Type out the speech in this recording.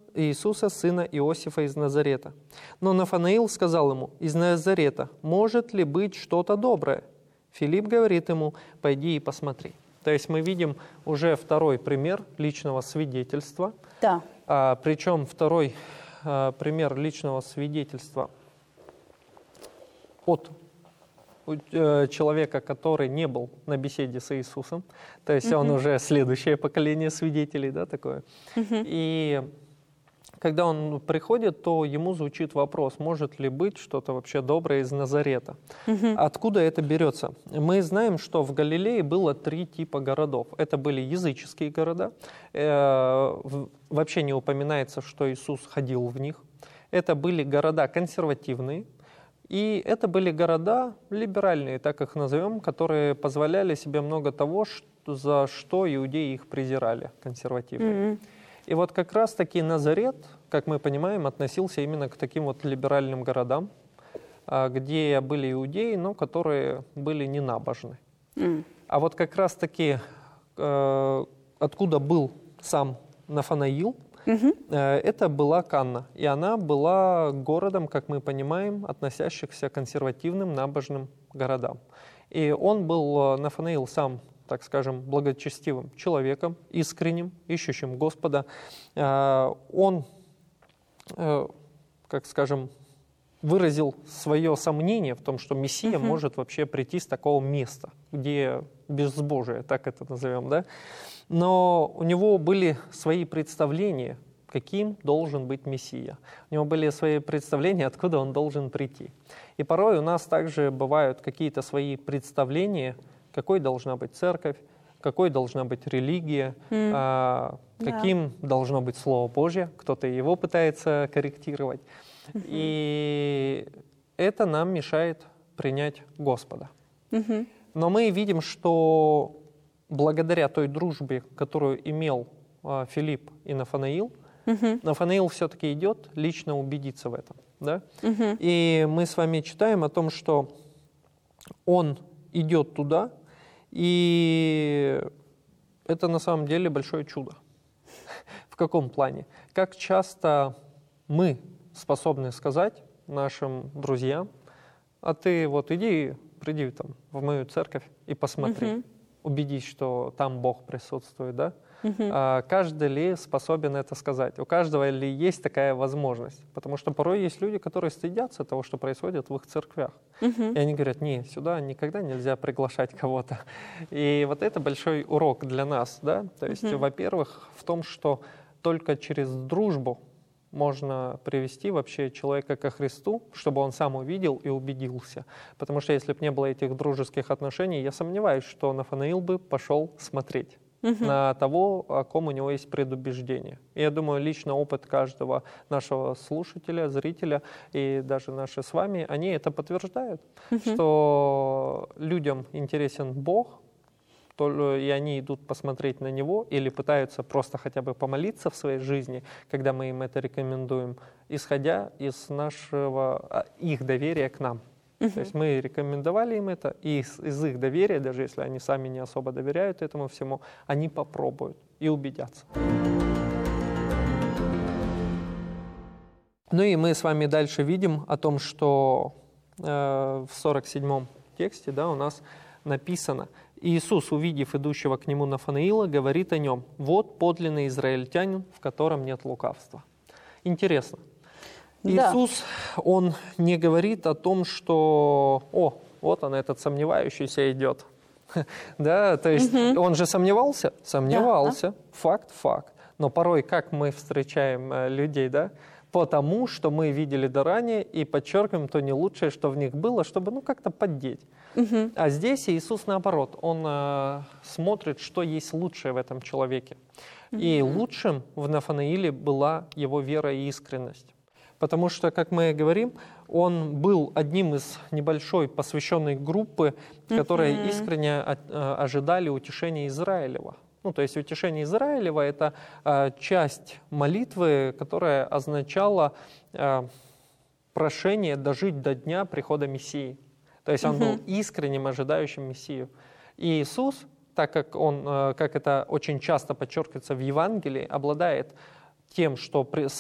Иисуса, сына Иосифа из Назарета. Но Нафанаил сказал ему: из Назарета может ли быть что-то доброе? Филипп говорит ему: пойди и посмотри. То есть мы видим уже второй пример личного свидетельства. Да. Причем второй пример личного свидетельства от человека, который не был на беседе с Иисусом. То есть он уже следующее поколение свидетелей, да, такое. И когда он приходит, то ему звучит вопрос: может ли быть что-то вообще доброе из Назарета? Откуда это берется? Мы знаем, что в Галилее было 3 типа городов. Это были языческие города. Вообще не упоминается, что Иисус ходил в них. Это были города консервативные. И это были города либеральные, так их назовем, которые позволяли себе много того, за что иудеи их презирали, консервативные. И вот как раз-таки Назарет, как мы понимаем, относился именно к таким вот либеральным городам, где были иудеи, но которые были ненабожны. А вот как раз-таки откуда был сам Нафанаил, это была Канна. И она была городом, как мы понимаем, относящихся к консервативным набожным городам. И он был, Нафанаил, сам, так скажем, благочестивым человеком, искренним, ищущим Господа. Он, как скажем, выразил свое сомнение в том, что Мессия может вообще прийти с такого места, где безбожие, так это назовем, да? Но у него были свои представления, каким должен быть Мессия. У него были свои представления, откуда он должен прийти. И порой у нас также бывают какие-то свои представления, какой должна быть церковь, какой должна быть религия, каким должно быть Слово Божье. Кто-то его пытается корректировать. И это нам мешает принять Господа. Но мы видим, что благодаря той дружбе, которую имел Филипп и Нафанаил, Нафанаил все-таки идет лично убедиться в этом. Да? И мы с вами читаем о том, что он идет туда, и это на самом деле большое чудо. В каком плане? Как часто мы способны сказать нашим друзьям: а ты вот приди там в мою церковь и посмотри, убедись, что там Бог присутствует, да? Каждый ли способен это сказать? У каждого ли есть такая возможность? Потому что порой есть люди, которые стыдятся того, что происходит в их церквях. И они говорят: не, сюда никогда нельзя приглашать кого-то. И вот это большой урок для нас, да? То есть, во-первых, в том, что только через дружбу можно привести вообще человека ко Христу, чтобы он сам увидел и убедился. Потому что если бы не было этих дружеских отношений, я сомневаюсь, что Нафанаил бы пошел смотреть на того, о ком у него есть предубеждение. И я думаю, лично опыт каждого нашего слушателя, зрителя и даже наши с вами, они это подтверждают, что людям интересен Бог, и они идут посмотреть на Него или пытаются просто хотя бы помолиться в своей жизни, когда мы им это рекомендуем, исходя из их доверия к нам. То есть мы рекомендовали им это, и из их доверия, даже если они сами не особо доверяют этому всему, они попробуют и убедятся. Ну и мы с вами дальше видим о том, что в 47-м тексте, да, у нас написано: Иисус, увидев идущего к нему Нафанаила, говорит о нем: вот подлинный израильтянин, в котором нет лукавства. Интересно. Иисус, Он не говорит о том, что вот он, этот сомневающийся идет. Да, то есть он же сомневался? Сомневался. Факт. Но порой как мы встречаем людей, да? Потому что мы видели до ранее и подчеркиваем то не лучшее, что в них было, чтобы как-то поддеть. А здесь Иисус наоборот, Он смотрит, что есть лучшее в этом человеке. И лучшим в Нафанаиле была его вера и искренность. Потому что, как мы говорим, он был одним из небольшой посвященной группы, которые искренне ожидали утешения Израилева. То есть утешение Израилева – это часть молитвы, которая означала прошение дожить до дня прихода Мессии. То есть он был искренним ожидающим Мессию. И Иисус, так как он, как это очень часто подчеркивается в Евангелии, обладает тем, что